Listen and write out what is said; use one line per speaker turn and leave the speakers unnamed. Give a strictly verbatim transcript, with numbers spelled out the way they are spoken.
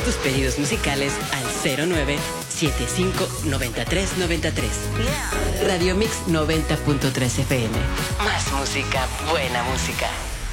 tus pedidos musicales al cero nueve siete cinco nueve tres nueve tres. Radio Mix noventa punto tres F M. Más música, buena música.